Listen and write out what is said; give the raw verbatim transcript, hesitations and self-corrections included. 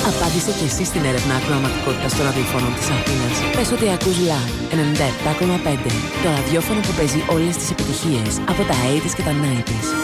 Απάντησε και εσύ στην έρευνα ακροαματικότητας των ραδιοφώνων της Αθήνας. Πες ότι ακούς Live ενενήντα επτά κόμμα πέντε. Το ραδιόφωνο που παίζει όλες τις επιτυχίες από τα ογδόντα και τα ενενήντα.